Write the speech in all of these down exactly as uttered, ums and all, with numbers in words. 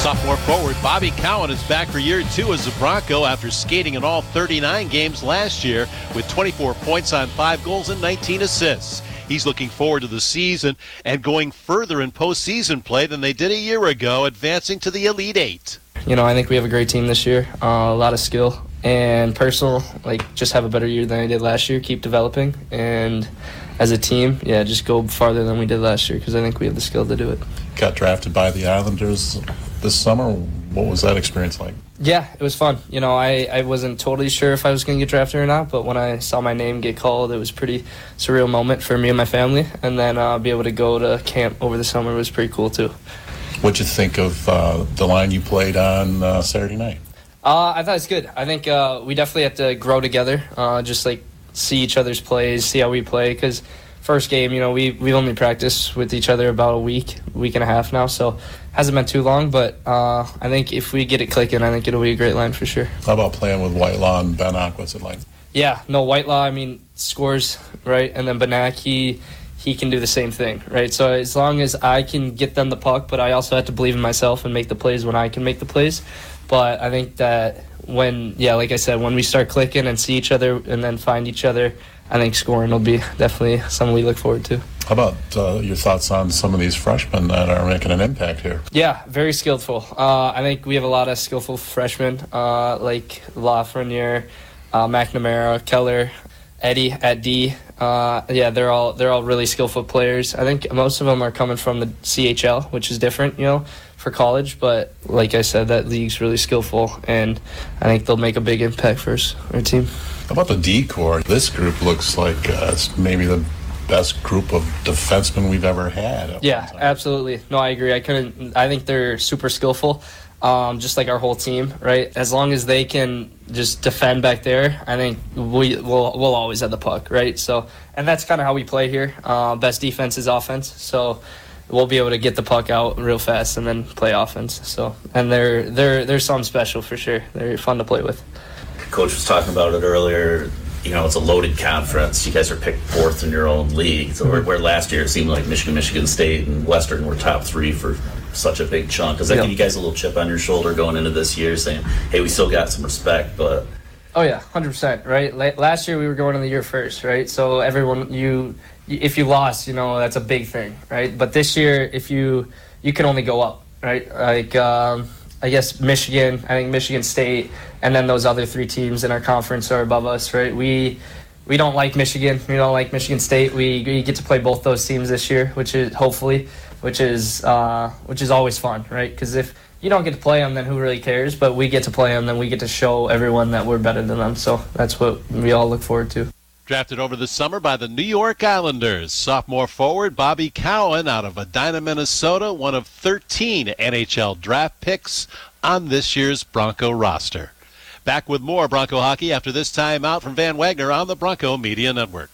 Sophomore forward Bobby Cowan is back for year two as a Bronco after skating in all thirty-nine games last year with twenty-four points on five goals and nineteen assists. He's looking forward to the season and going further in postseason play than they did a year ago, advancing to the Elite Eight. You know, I think we have a great team this year, uh, a lot of skill and personal, like just have a better year than I did last year, keep developing, and as a team, yeah, just go farther than we did last year because I think we have the skill to do it. Got drafted by the Islanders this summer. What was that experience like? Yeah, it was fun. You know, I, I wasn't totally sure if I was going to get drafted or not, but when I saw my name get called, it was a pretty surreal moment for me and my family, and then uh, be able to go to camp over the summer was pretty cool too. What'd you think of uh, the line you played on uh, Saturday night? Uh, I thought it was good. I think uh, we definitely have to grow together, uh, just like see each other's plays, see how we play, because first game, you know, we, we've only practiced with each other about a week, week and a half now, so hasn't been too long, but uh, I think if we get it clicking, I think it'll be a great line for sure. How about playing with Whitelaw and Bannock? What's it like? Yeah, no, Whitelaw, I mean, scores, right, and then Bannock, he, he can do the same thing, right? So as long as I can get them the puck, but I also have to believe in myself and make the plays when I can make the plays. But I think that when, yeah, like I said, when we start clicking and see each other and then find each other, I think scoring will be definitely something we look forward to. How about uh, your thoughts on some of these freshmen that are making an impact here? Yeah, very skillful. Uh, I think we have a lot of skillful freshmen uh, like Lafreniere, uh, McNamara, Keller, Eddie at D. Uh, yeah, they're all they're all really skillful players. I think most of them are coming from the C H L, which is different, you know, for college. But like I said, that league's really skillful, and I think they'll make a big impact for us, our team. How about the D-Corps? This group looks like uh, it's maybe the best group of defensemen we've ever had. Yeah, absolutely. No, I agree. I couldn't. I think they're super skillful, um, just like our whole team, right? As long as they can just defend back there, I think we will we'll always have the puck, right? So, and that's kind of how we play here. Uh, best defense is offense, so we'll be able to get the puck out real fast and then play offense. So, and they're they're they're something special for sure. They're fun to play with. Coach was talking about it earlier. You know, it's a loaded conference. You guys are picked fourth in your own league. So where, where last year it seemed like Michigan, Michigan State, and Western were top three for such a big chunk. Does that yeah. give you guys a little chip on your shoulder going into this year, saying, "Hey, we still got some respect"? But oh yeah, one hundred percent. Right. Last year we were going in the year first, right? So everyone, you, if you lost, you know that's a big thing, right? But this year, if you, you can only go up, right? Like. Um, I guess Michigan, I think Michigan State, and then those other three teams in our conference are above us, right? We we don't like Michigan. We don't like Michigan State. We, we get to play both those teams this year, which is hopefully, which is uh, which is always fun, right? Because if you don't get to play them, then who really cares? But we get to play them, then we get to show everyone that we're better than them. So that's what we all look forward to. Drafted over the summer by the New York Islanders, sophomore forward Bobby Cowan out of Edina, Minnesota, one of thirteen N H L draft picks on this year's Bronco roster. Back with more Bronco hockey after this timeout from Van Wagner on the Bronco Media Network.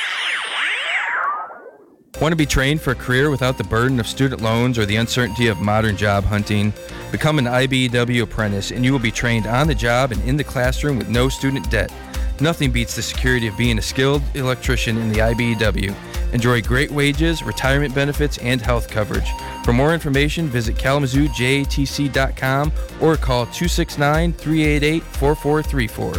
Want to be trained for a career without the burden of student loans or the uncertainty of modern job hunting? Become an I B E W apprentice and you will be trained on the job and in the classroom with no student debt. Nothing beats the security of being a skilled electrician in the I B E W. Enjoy great wages, retirement benefits, and health coverage. For more information, visit kalamazoo j a t c dot com or call two six nine, three eight eight, four four three four.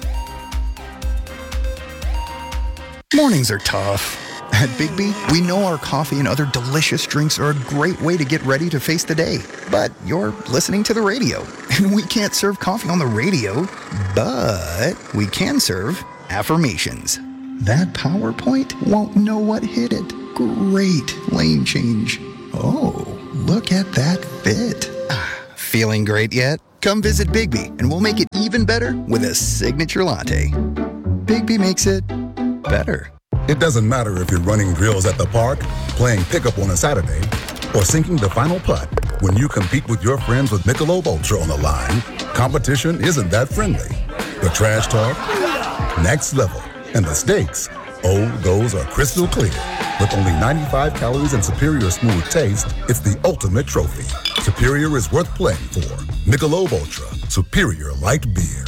Mornings are tough. At Bigby, we know our coffee and other delicious drinks are a great way to get ready to face the day. But you're listening to the radio, and we can't serve coffee on the radio, but we can serve affirmations. That PowerPoint won't know what hit it. Great lane change. Oh, look at that fit. Feeling great yet? Come visit Bigby, and we'll make it even better with a signature latte. Bigby makes it better. It doesn't matter if you're running drills at the park, playing pickup on a Saturday, or sinking the final putt. When you compete with your friends with Michelob Ultra on the line, competition isn't that friendly. The trash talk, next level, and the stakes, oh, those are crystal clear. With only ninety-five calories and superior smooth taste, it's the ultimate trophy. Superior is worth playing for. Michelob Ultra, superior light beer.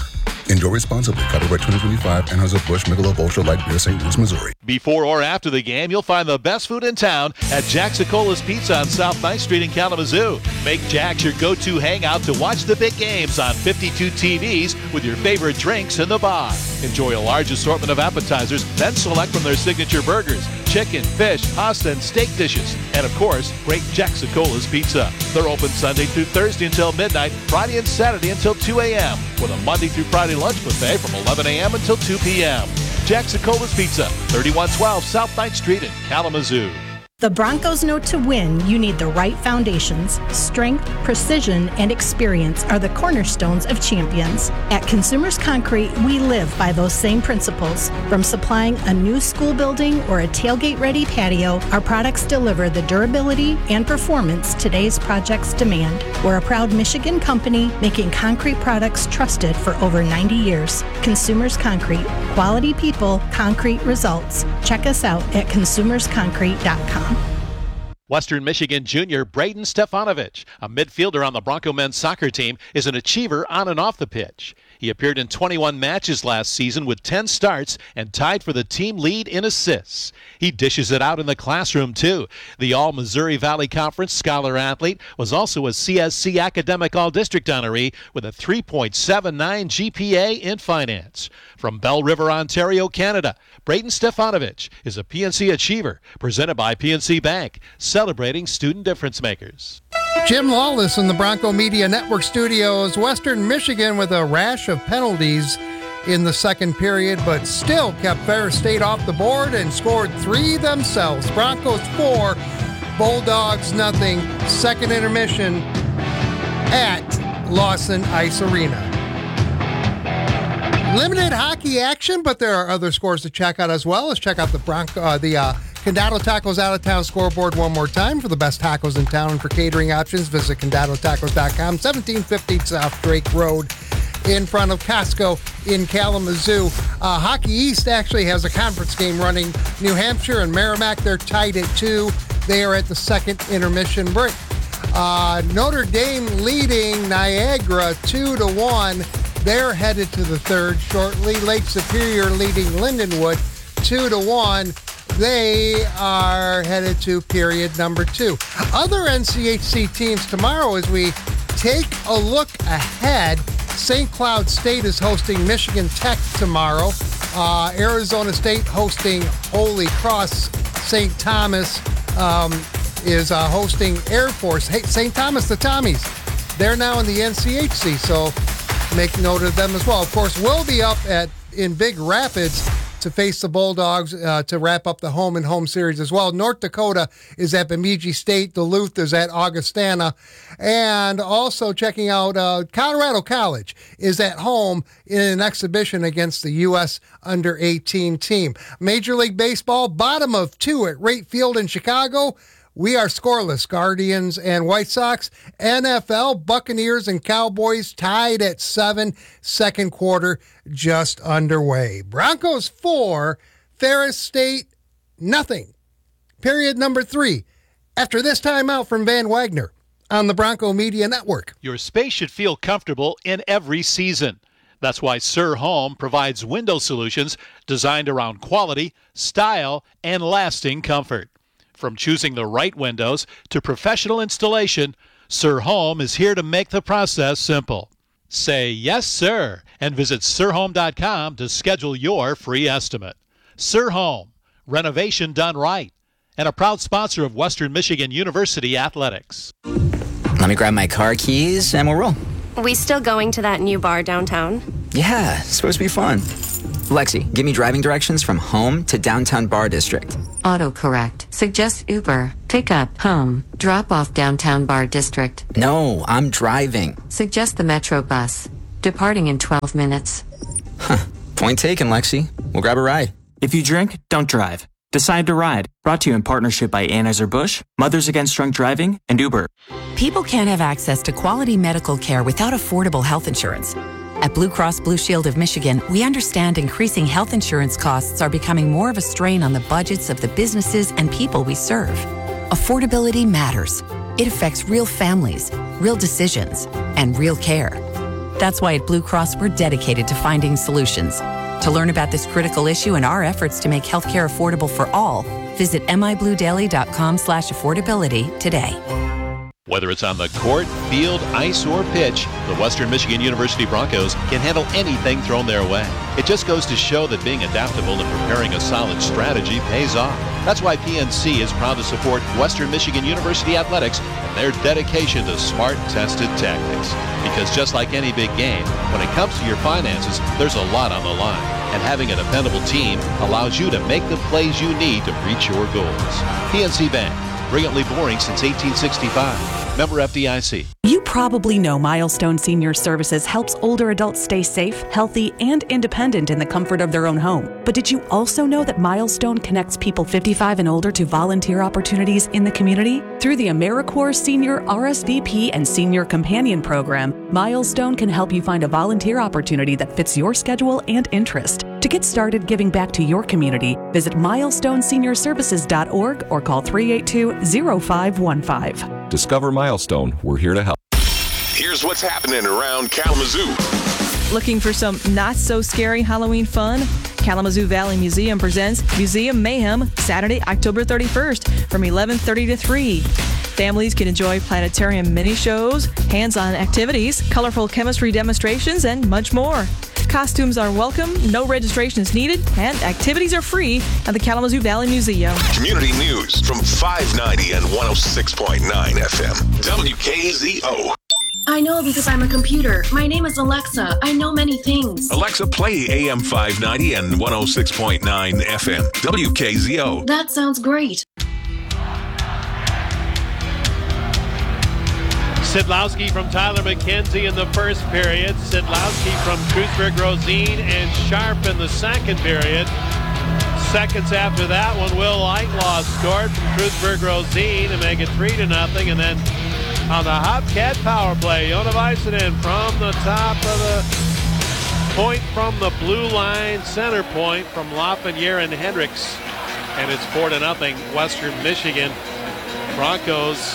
Enjoy responsibly. Copyright twenty twenty-five, Anheuser-Busch, Michelob Ultra Light Beer, Saint Louis, Missouri. Before or after the game, you'll find the best food in town at Jack's Cola's Pizza on South ninth Street in Kalamazoo. Make Jack's your go-to hangout to watch the big games on fifty-two T Vs with your favorite drinks in the bar. Enjoy a large assortment of appetizers, then select from their signature burgers, chicken, fish, pasta, and steak dishes. And of course, great Jack's Cola's Pizza. They're open Sunday through Thursday until midnight, Friday and Saturday until two a.m. with a Monday through Friday lunch buffet from eleven a.m. until two p.m. Jack's Cola's Pizza, thirty-one twelve South ninth Street in Kalamazoo. The Broncos know to win, you need the right foundations. Strength, precision, and experience are the cornerstones of champions. At Consumers Concrete, we live by those same principles. From supplying a new school building or a tailgate-ready patio, our products deliver the durability and performance today's projects demand. We're a proud Michigan company making concrete products trusted for over ninety years. Consumers Concrete. Quality people, concrete results. Check us out at consumers concrete dot com. Western Michigan junior Braden Stefanovic, a midfielder on the Bronco men's soccer team, is an achiever on and off the pitch. He appeared in twenty-one matches last season with ten starts and tied for the team lead in assists. He dishes it out in the classroom, too. The All-Missouri Valley Conference Scholar Athlete was also a C S C Academic All-District honoree with a three point seven nine G P A in finance. From Bell River, Ontario, Canada, Braden Stefanovic is a P N C Achiever, presented by P N C Bank, celebrating student difference makers. Jim Lawless in the Bronco Media Network studios. Western Michigan with a rash of penalties in the second period, but still kept Ferris State off the board and scored three themselves. Broncos four, Bulldogs nothing. Second intermission at Lawson Ice Arena. Limited hockey action, but there are other scores to check out as well. Let's check out the Bronco, uh, the uh, Condado Tacos Out of Town scoreboard one more time. For the best tacos in town and for catering options, visit condado tacos dot com. seventeen fifty South Drake Road in front of Costco in Kalamazoo. Uh, Hockey East actually has a conference game running. New Hampshire and Merrimack, they're tied at two. They are at the second intermission break. Uh, Notre Dame leading Niagara two to one. They're headed to the third shortly. Lake Superior leading Lindenwood two to one. They are headed to period number two. Other N C H C teams tomorrow as we take a look ahead. Saint Cloud State is hosting Michigan Tech tomorrow. Uh, Arizona State hosting Holy Cross. Saint Thomas um, is uh, hosting Air Force. Hey, Saint Thomas, the Tommies, they're now in the N C H C, so make note of them as well. Of course, we'll be up at in Big Rapids to face the Bulldogs uh, to wrap up the home and home series as well. North Dakota is at Bemidji State. Duluth is at Augustana. And also checking out uh, Colorado College is at home in an exhibition against the U S under eighteen team. Major League Baseball, bottom of two at Rate Field in Chicago. We are scoreless. Guardians and White Sox. N F L, Buccaneers and Cowboys tied at seven. Second quarter just underway. Broncos four, Ferris State nothing. Period number three. After this timeout from Van Wagner on the Bronco Media Network. Your space should feel comfortable in every season. That's why Sir Home provides window solutions designed around quality, style, and lasting comfort. From choosing the right windows to professional installation, Sir Home is here to make the process simple. Say yes, sir, and visit sir home dot com to schedule your free estimate. Sir Home, renovation done right, and a proud sponsor of Western Michigan University Athletics. Let me grab my car keys and we'll roll. We still going to that new bar downtown? Yeah, it's supposed to be fun. Lexi, give me driving directions from home to downtown Bar District. Autocorrect. Suggest Uber. Pick up, home. Drop off downtown Bar District. No, I'm driving. Suggest the Metro bus. Departing in twelve minutes. Huh. Point taken, Lexi. We'll grab a ride. If you drink, don't drive. Decide to ride. Brought to you in partnership by Anheuser-Busch, Mothers Against Drunk Driving, and Uber. People can't have access to quality medical care without affordable health insurance. At Blue Cross Blue Shield of Michigan, we understand increasing health insurance costs are becoming more of a strain on the budgets of the businesses and people we serve. Affordability matters. It affects real families, real decisions, and real care. That's why at Blue Cross we're dedicated to finding solutions. To learn about this critical issue and our efforts to make healthcare affordable for all, visit mibluedaily.com slash affordability today. Whether it's on the court, field, ice, or pitch, the Western Michigan University Broncos can handle anything thrown their way. It just goes to show that being adaptable and preparing a solid strategy pays off. That's why P N C is proud to support Western Michigan University Athletics and their dedication to smart, tested tactics. Because just like any big game, when it comes to your finances, there's a lot on the line. And having a dependable team allows you to make the plays you need to reach your goals. P N C Bank, brilliantly boring since eighteen sixty-five. Member F D I C. You probably know Milestone Senior Services helps older adults stay safe, healthy, and independent in the comfort of their own home. But did you also know that Milestone connects people fifty-five and older to volunteer opportunities in the community? Through the AmeriCorps Senior R S V P and Senior Companion Program, Milestone can help you find a volunteer opportunity that fits your schedule and interest. To get started giving back to your community, visit milestone senior services dot org or call three eight two, zero five one five. Discover Milestone. We're here to help. Here's what's happening around Kalamazoo. Looking for some not-so-scary Halloween fun? Kalamazoo Valley Museum presents Museum Mayhem Saturday, October thirty-first from eleven thirty to three. Families can enjoy planetarium mini-shows, hands-on activities, colorful chemistry demonstrations, and much more. Costumes are welcome, no registration is needed, and activities are free at the Kalamazoo Valley Museum. Community news from five ninety and one oh six point nine F M. W K Z O. I know because I'm a computer. My name is Alexa. I know many things. Alexa, play A M five ninety and one oh six point nine F M. W K Z O. That sounds great. Sidlowski from Tyler McKenzie in the first period. Sidlowski from Kreuzberg-Rosine and Sharp in the second period. Seconds after that one, Will Lightlaw scored from Kreuzberg-Rosine to make it three to nothing. And then on the Hopcat power play, Jona Väisänen from the top of the point from the blue line, center point from Lafreniere and Hendricks. And it's four to nothing, Western Michigan. Broncos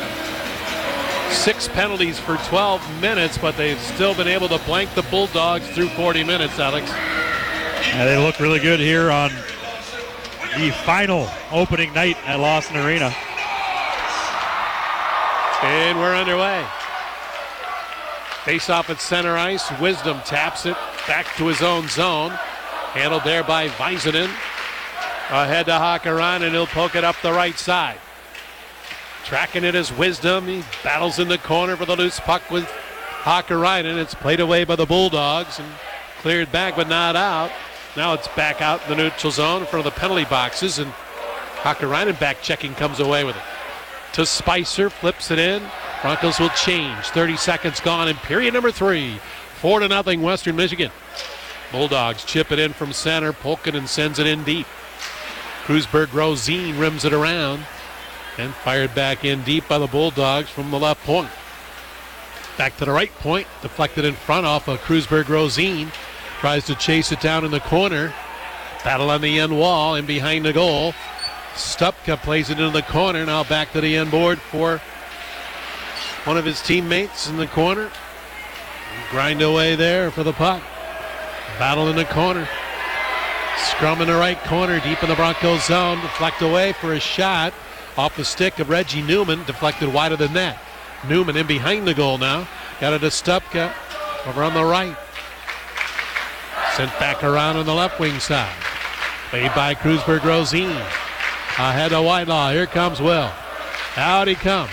six penalties for twelve minutes, but they've still been able to blank the Bulldogs through forty minutes, Alex. Yeah, they look really good here on the final opening night at Lawson Arena. And we're underway. Face off at center ice. Wisdom taps it back to his own zone. Handled there by Väisänen. Ahead to Hakkarainen, and he'll poke it up the right side. Tracking it is Wisdom. He battles in the corner for the loose puck with Hakkarainen. It's played away by the Bulldogs and cleared back but not out. Now it's back out in the neutral zone in front of the penalty boxes, and Hakkarainen back checking comes away with it. To Spicer, flips it in. Broncos will change. thirty seconds gone in period number three. Four to nothing Western Michigan. Bulldogs chip it in from center. Polkinen sends it in deep. Kreuzberg-Rosine rims it around. And fired back in deep by the Bulldogs from the left point. Back to the right point, deflected in front off of Kreuzberg-Rosine. Tries to chase it down in the corner. Battle on the end wall and behind the goal. Stupka plays it into the corner. Now back to the end board for one of his teammates in the corner. Grind away there for the puck. Battle in the corner. Scrum in the right corner, deep in the Broncos zone. Deflect away for a shot. Off the stick of Reggie Newman, deflected wide of the net. Newman in behind the goal now. Got it to Stupka over on the right. Sent back around on the left wing side. Played by Kreuzberg-Rosine. Ahead to Whitelaw. Here comes Will. Out he comes.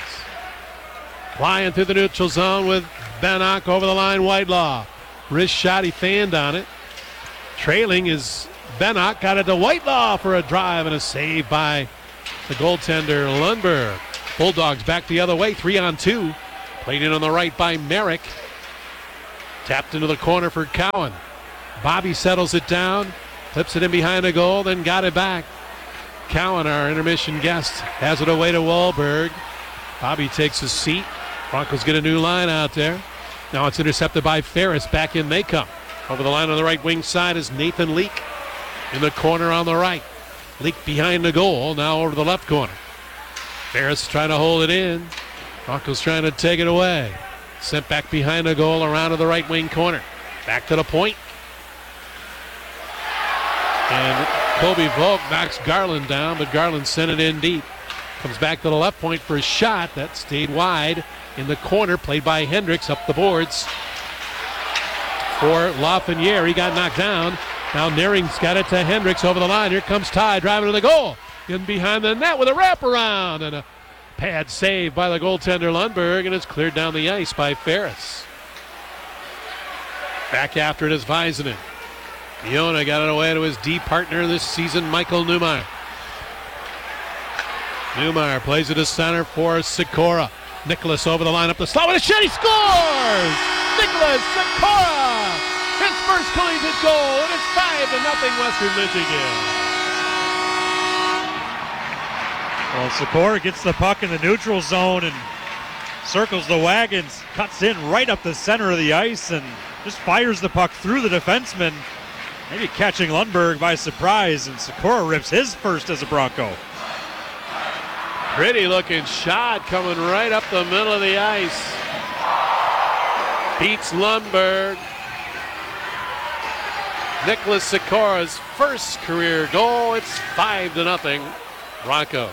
Flying through the neutral zone with Bannock over the line. Whitelaw. Wrist shot, he fanned on it. Trailing is Bannock. Got it to Whitelaw for a drive and a save by the goaltender Lundberg. Bulldogs back the other way, three on two. Played in on the right by Merrick. Tapped into the corner for Cowan. Bobby settles it down, flips it in behind the goal, then got it back. Cowan, our intermission guest, has it away to Wahlberg. Bobby takes his seat. Broncos get a new line out there. Now it's intercepted by Ferris. Back in they come. Over the line on the right wing side is Nathan Leak. In the corner on the right. Leak behind the goal, now over the left corner. Ferris trying to hold it in. Broncos trying to take it away. Sent back behind the goal, around to the right wing corner. Back to the point. And Kobe Volk knocks Garland down, but Garland sent it in deep. Comes back to the left point for a shot that stayed wide in the corner, played by Hendricks up the boards for Lafreniere. He got knocked down. Now Nering's got it to Hendricks over the line. Here comes Ty driving to the goal. In behind the net with a wraparound and a pad save by the goaltender Lundberg, and it's cleared down the ice by Ferris. Back after it is Väisänen. Iona got it away to his D partner this season, Michael Neumeyer. Neumeyer plays it to center for Sikora. Nicholas over the line up the slot with a shot. He scores! Nicholas Sikora! His first collegiate goal, and it's five to nothing Western Michigan. Well, Sikora gets the puck in the neutral zone and circles the wagons, cuts in right up the center of the ice, and just fires the puck through the defenseman, maybe catching Lundberg by surprise, and Sikora rips his first as a Bronco. Pretty looking shot coming right up the middle of the ice. Beats Lundberg. Nicholas Sikora's first career goal. It's five to nothing Broncos.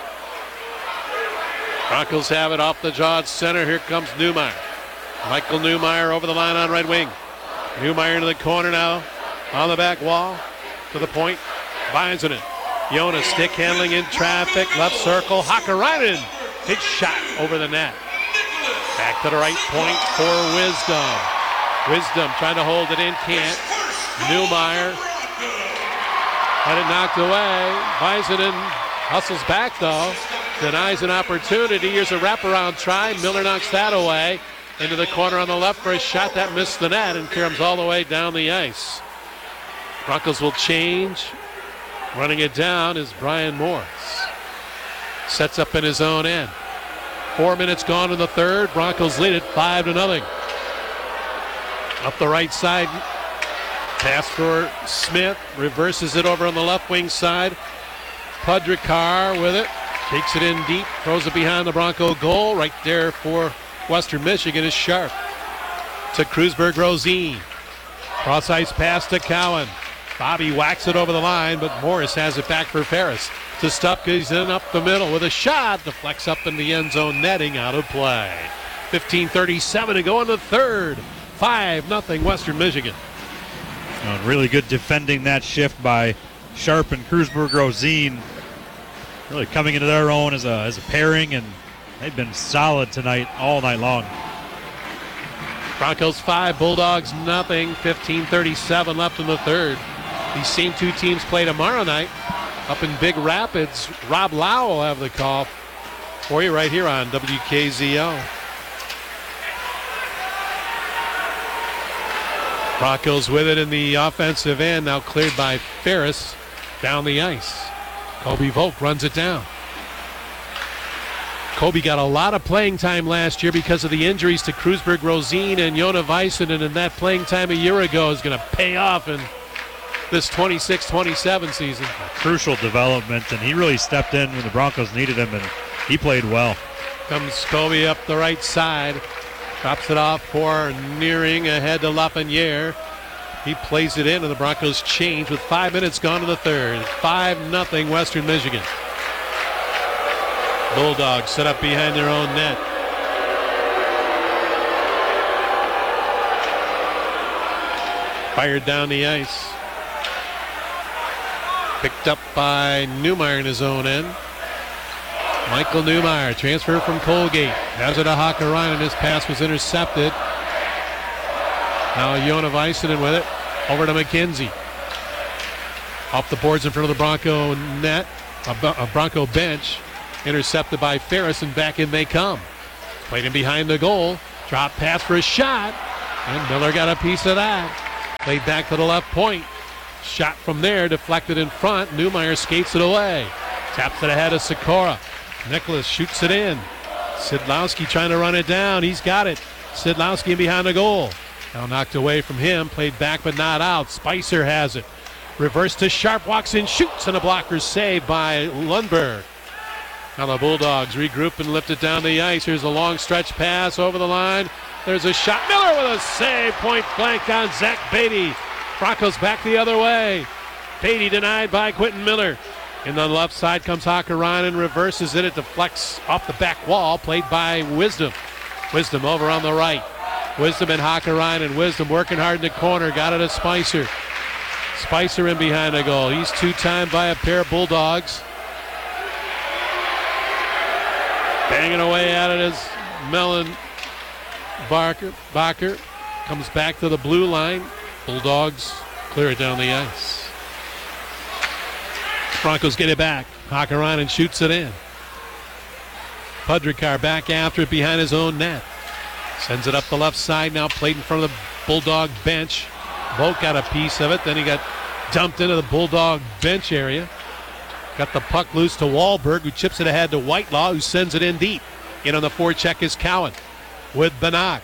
Broncos have it off the jaw at center. Here comes Neumeyer. Michael Neumeyer over the line on right wing. Neumeyer into the corner now. On the back wall. To the point. Väisänen. Iona stick handling in traffic. Left circle. Hakkarainen. Big shot over the net. Back to the right point for Wisdom. Wisdom trying to hold it in. Can't. Neumeyer had it knocked away. Väisänen hustles back though. Denies an opportunity. Here's a wraparound try. Miller knocks that away. Into the corner on the left for a shot that missed the net and comes all the way down the ice. Broncos will change. Running it down is Brian Morris. Sets up in his own end. Four minutes gone in the third. Broncos lead it five to nothing. Up the right side. Pass for Smith. Reverses it over on the left wing side. Pudrikar with it. Takes it in deep. Throws it behind the Bronco goal. Right there for Western Michigan is Sharp. To Krusberg-Rosine. Cross ice pass to Cowan. Bobby whacks it over the line, but Morris has it back for Ferris. To Stupka, he's in up the middle with a shot. Deflects up in the end zone, netting out of play. fifteen thirty-seven to go in the third. five nothing Western Michigan. Uh, really good defending that shift by Sharp and Krusberg-Rosine. Really coming into their own as a, as a pairing, and they've been solid tonight, all night long. Broncos five, Bulldogs nothing. fifteen thirty-seven left in the third. These same two teams play tomorrow night up in Big Rapids. Rob Lau will have the call for you right here on W K Z O. Broncos with it in the offensive end, now cleared by Ferris down the ice. Kobe Volk runs it down. Kobe got a lot of playing time last year because of the injuries to Krusberg-Rosine and Jona Väisänen, and that playing time a year ago is going to pay off in this twenty-six twenty-seven season. A crucial development, and he really stepped in when the Broncos needed him, and he played well. Comes Kobe up the right side. Drops it off for Neering ahead to Lafreniere. He plays it in, and the Broncos change with five minutes gone to the third. five nothing Western Michigan. Bulldogs set up behind their own net. Fired down the ice. Picked up by Neumeyer in his own end. Michael Neumeyer, transfer from Colgate. Has it to Hakkarainen. His pass was intercepted. Now Jona Väisänen with it. Over to McKenzie. Off the boards in front of the Bronco net. A, a Bronco bench. Intercepted by Ferris, and back in they come. Played in behind the goal. Drop pass for a shot. And Miller got a piece of that. Played back to the left point. Shot from there, deflected in front. Neumeyer skates it away. Taps it ahead of Sikora. Nicholas shoots it in. Sidlowski trying to run it down. He's got it. Sidlowski in behind the goal. Now knocked away from him. Played back but not out. Spicer has it. Reverse to Sharp. Walks in, shoots, and a blocker saved by Lundberg. Now the Bulldogs regroup and lift it down the ice. Here's a long stretch pass over the line. There's a shot. Miller with a save, point blank on Zach Beatty. Broncos back the other way. Beatty denied by Quentin Miller. And on the left side comes Hakkarainen, reverses it. It deflects off the back wall, played by Wisdom. Wisdom over on the right. Wisdom and Hakkarainen. Wisdom working hard in the corner. Got it to Spicer. Spicer in behind the goal. He's two-timed by a pair of Bulldogs. Banging away at it is Mellon Barker. Bacher comes back to the blue line. Bulldogs clear it down the ice. Broncos get it back. Hakkarainen shoots it in. Pudrikar back after it behind his own net. Sends it up the left side now, played in front of the Bulldog bench. Volk got a piece of it. Then he got dumped into the Bulldog bench area. Got the puck loose to Wahlberg, who chips it ahead to Whitelaw, who sends it in deep. In on the forecheck is Cowan with Banach.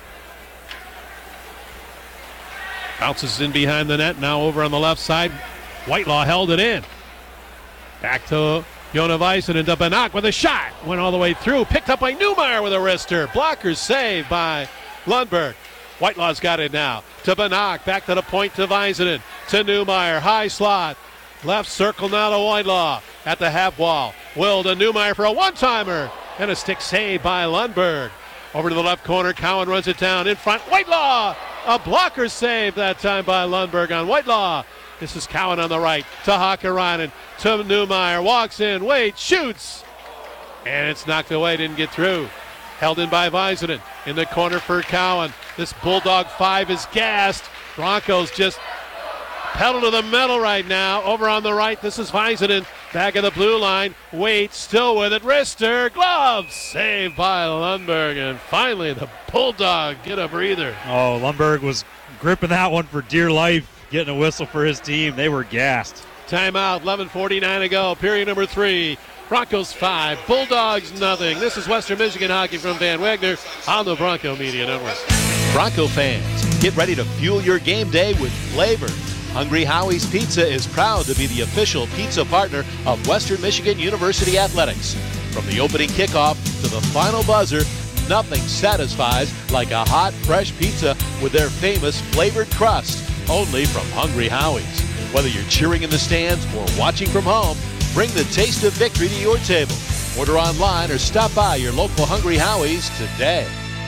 Bounces in behind the net. Now over on the left side. Whitelaw held it in. Back to Jona Väisänen to Banach with a shot. Went all the way through. Picked up by Newmeyer with a wrister. Blocker saved by Lundberg. Whitelaw's got it now. To Banach. Back to the point to Väisänen. To Newmeyer. High slot. Left circle now to Whitelaw. At the half wall. Will to Newmeyer for a one-timer. And a stick save by Lundberg. Over to the left corner. Cowan runs it down. In front. Whitelaw. A blocker save that time by Lundberg on Whitelaw. This is Cowan on the right. To Hakkarainen. To Newmeyer. Walks in. Waits. Shoots. And it's knocked away. Didn't get through. Held in by Väisänen. In the corner for Cowan. This Bulldog five is gassed. Broncos just pedal to the metal right now. Over on the right. This is Väisänen. Back of the blue line. Waits. Still with it. Wrister. Glove. Saved by Lundberg. And finally the Bulldog get a breather. Oh, Lundberg was gripping that one for dear life. Getting a whistle for his team. They were gassed. Timeout. eleven forty-nine to go. Period number three. Broncos five. Bulldogs nothing. This is Western Michigan Hockey from Van Wagner on the Bronco Media Network. Bronco fans, get ready to fuel your game day with flavor. Hungry Howie's Pizza is proud to be the official pizza partner of Western Michigan University Athletics. From the opening kickoff to the final buzzer, nothing satisfies like a hot, fresh pizza with their famous flavored crust, only from Hungry Howie's. Whether you're cheering in the stands or watching from home, bring the taste of victory to your table. Order online or stop by your local Hungry Howie's today.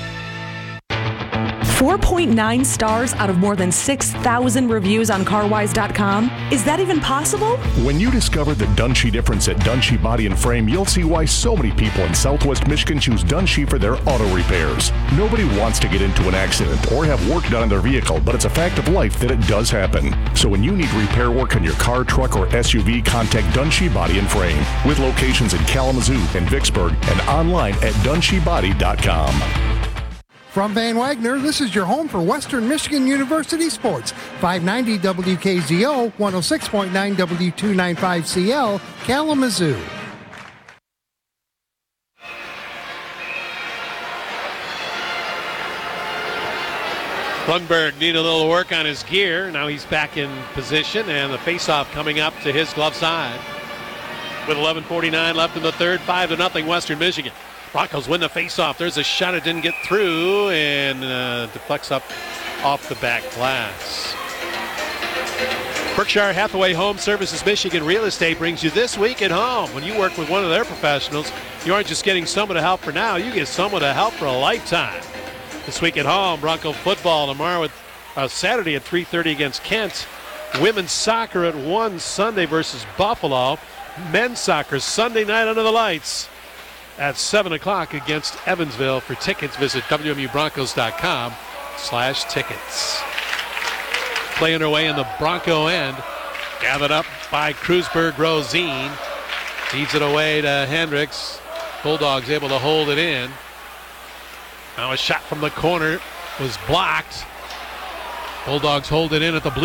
four point nine stars out of more than six thousand reviews on CarWise dot com? Is that even possible? When you discover the Dunshee difference at Dunshee Body and Frame, you'll see why so many people in Southwest Michigan choose Dunshee for their auto repairs. Nobody wants to get into an accident or have work done on their vehicle, but it's a fact of life that it does happen. So when you need repair work on your car, truck, or S U V, contact Dunshee Body and Frame, with locations in Kalamazoo and Vicksburg and online at Dunshee Body dot com. From Van Wagner, this is your home for Western Michigan University Sports. five ninety W K Z O, one oh six point nine W two ninety-five C L, Kalamazoo. Lundberg needed a little work on his gear. Now he's back in position, and the faceoff coming up to his glove side. With eleven forty-nine left in the third, five to nothing Western Michigan. Broncos win the faceoff. There's a shot. It didn't get through and uh, deflects up off the back glass. Berkshire Hathaway Home Services Michigan Real Estate brings you This Week at Home. When you work with one of their professionals, you aren't just getting someone to help for now. You get someone to help for a lifetime. This Week at Home, Bronco football tomorrow with uh, Saturday at three thirty against Kent. Women's soccer at one Sunday versus Buffalo. Men's soccer Sunday night under the lights at seven o'clock against Evansville. For tickets, visit W M U Broncos dot com slash tickets. Play underway in the Bronco end. Gathered up by Kreuzberg Rosine. Feeds it away to Hendricks. Bulldogs able to hold it in. Now a shot from the corner was blocked. Bulldogs hold it in at the blue.